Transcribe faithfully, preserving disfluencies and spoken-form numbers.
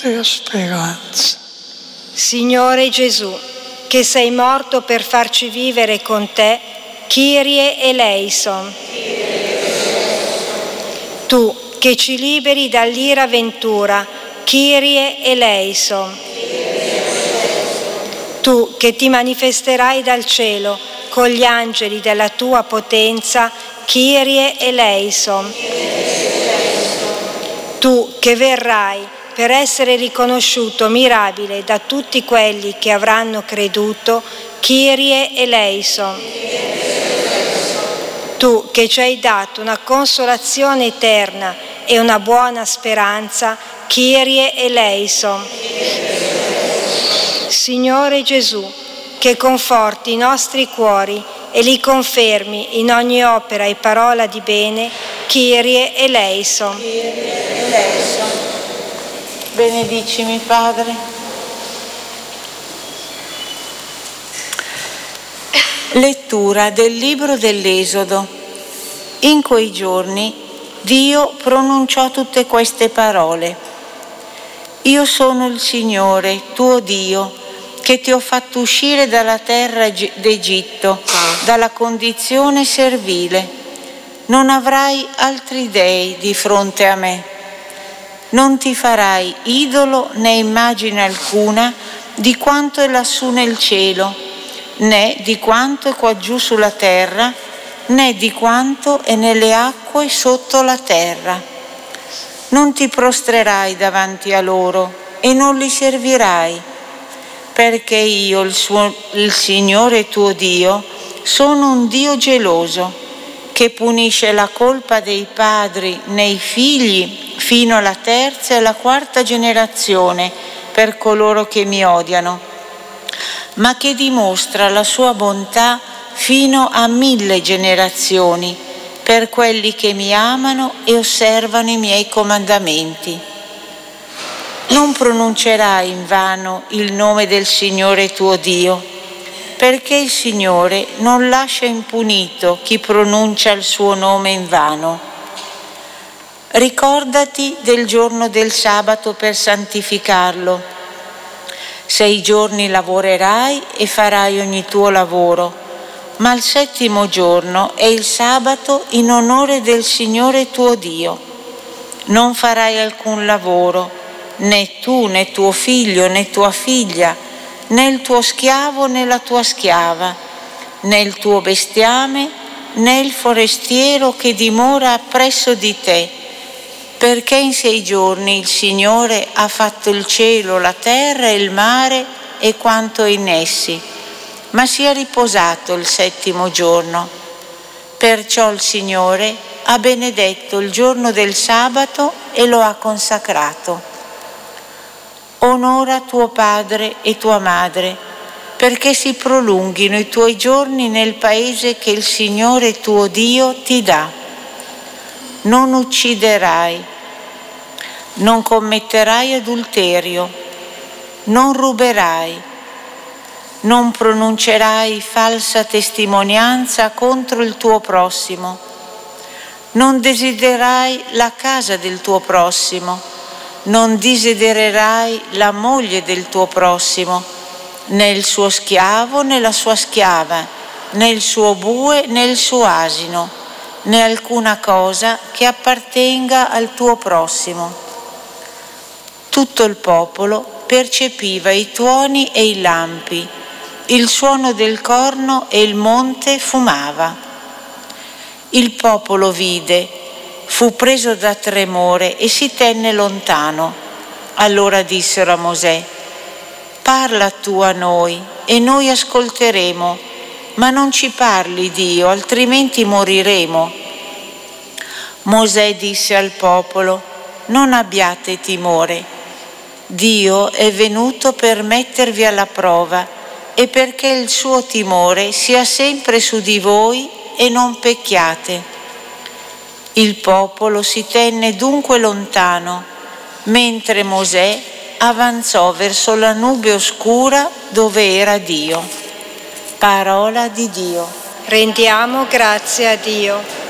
e speranza. Signore Gesù, che sei morto per farci vivere con te, Kyrie eleison. Tu che ci liberi dall'ira ventura, Kyrie eleison. Tu che ti manifesterai dal cielo con gli angeli della tua potenza, Kyrie eleison. Tu che verrai per essere riconosciuto mirabile da tutti quelli che avranno creduto, Kyrie eleison. Tu che ci hai dato una consolazione eterna e una buona speranza, Kyrie eleison. Signore Gesù, che conforti i nostri cuori e li confermi in ogni opera e parola di bene, Kyrie eleison. Benedicimi, Padre. Lettura del libro dell'Esodo. In quei giorni Dio pronunciò tutte queste parole. Io sono il Signore, tuo Dio, che ti ho fatto uscire dalla terra d'Egitto, dalla condizione servile. Non avrai altri dei di fronte a me. Non ti farai idolo né immagine alcuna di quanto è lassù nel cielo, né di quanto è qua giù sulla terra, né di quanto è nelle acque sotto la terra. Non ti prostrerai davanti a loro e non li servirai, perché io, il, suo, il Signore tuo Dio, sono un Dio geloso, che punisce la colpa dei padri nei figli fino alla terza e alla quarta generazione per coloro che mi odiano, ma che dimostra la sua bontà fino a mille generazioni per quelli che mi amano e osservano i miei comandamenti. Non pronuncerai invano il nome del Signore tuo Dio, perché il Signore non lascia impunito chi pronuncia il suo nome invano. Ricordati del giorno del sabato per santificarlo. Sei giorni lavorerai e farai ogni tuo lavoro, ma il settimo giorno è il sabato in onore del Signore tuo Dio. Non farai alcun lavoro, né tu, né tuo figlio, né tua figlia, né il tuo schiavo né la tua schiava, né il tuo bestiame, né il forestiero che dimora appresso di te, perché in sei giorni il Signore ha fatto il cielo, la terra e il mare e quanto è in essi, ma si è riposato il settimo giorno. Perciò il Signore ha benedetto il giorno del sabato e lo ha consacrato. Onora tuo padre e tua madre, perché si prolunghino i tuoi giorni nel paese che il Signore tuo Dio ti dà. Non ucciderai, non commetterai adulterio, non ruberai, non pronuncerai falsa testimonianza contro il tuo prossimo, non desidererai la casa del tuo prossimo, non desidererai la moglie del tuo prossimo, né il suo schiavo né la sua schiava, né il suo bue né il suo asino, né alcuna cosa che appartenga al tuo prossimo. Tutto il popolo percepiva i tuoni e i lampi, il suono del corno e il monte fumava. Il popolo vide, fu preso da tremore e si tenne lontano. Allora dissero a Mosè: parla tu a noi e noi ascolteremo, ma non ci parli Dio, altrimenti moriremo. Mosè disse al popolo: non abbiate timore, Dio è venuto per mettervi alla prova e perché il suo timore sia sempre su di voi e non pecchiate. Il popolo si tenne dunque lontano, mentre Mosè avanzò verso la nube oscura dove era Dio. Parola di Dio. Rendiamo grazie a Dio.